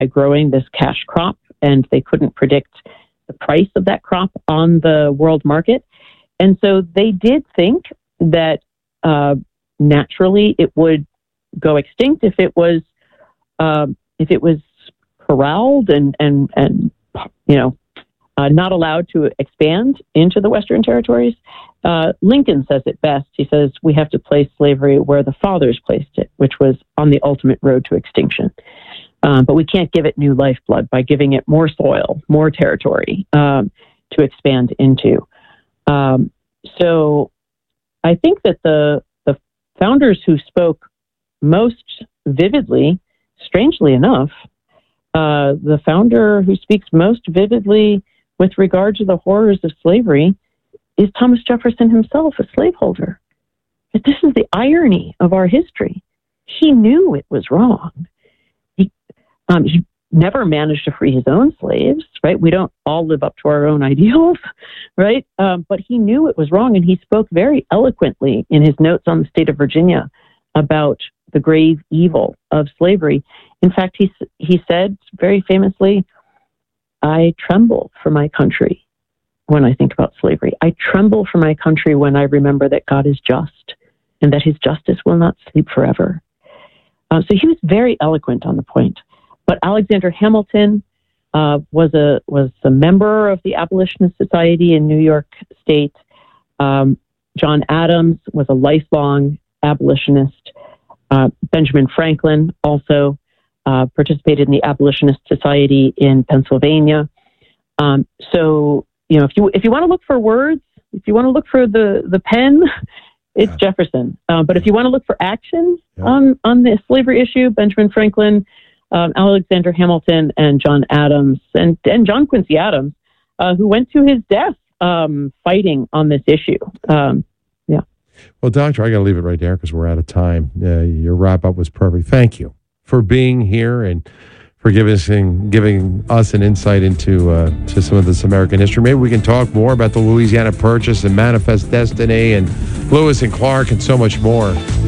growing this cash crop, and they couldn't predict the price of that crop on the world market. And so they did think that naturally it would go extinct if it was corralled and not allowed to expand into the Western territories. Lincoln says it best. He says we have to place slavery where the fathers placed it, which was on the ultimate road to extinction. But we can't give it new lifeblood by giving it more soil, more territory to expand into. So I think that the founders who spoke most vividly, strangely enough, the founder who speaks most vividly with regard to the horrors of slavery is Thomas Jefferson himself, a slaveholder. But this is the irony of our history. He knew it was wrong. He never managed to free his own slaves, right? We don't all live up to our own ideals, right? But he knew it was wrong, and he spoke very eloquently in his notes on the state of Virginia about the grave evil of slavery. In fact, he said very famously, "I tremble for my country when I think about slavery. I tremble for my country when I remember that God is just and that his justice will not sleep forever." So he was very eloquent on the point. But Alexander Hamilton was a member of the Abolitionist Society in New York State. John Adams was a lifelong abolitionist. Benjamin Franklin also participated in the Abolitionist Society in Pennsylvania. So, if you want to look for words, if you want to look for the pen, it's Jefferson. But if you want to look for action on the slavery issue, Benjamin Franklin, Alexander Hamilton, and John Adams, and John Quincy Adams, who went to his death fighting on this issue. Well, Doctor, I got to leave it right there because we're out of time. Your wrap-up was perfect. Thank you for being here and for giving us an insight into to some of this American history. Maybe we can talk more about the Louisiana Purchase and Manifest Destiny and Lewis and Clark and so much more.